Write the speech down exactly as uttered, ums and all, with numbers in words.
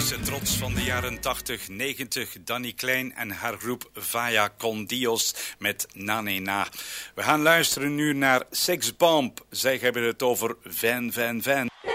Belgische trots van de jaren tachtig, negentig. Danny Klein en haar groep Vaya con Dios met Na Ne Na. We gaan luisteren nu naar Sex Bomb. Zij hebben het over Van Van Van.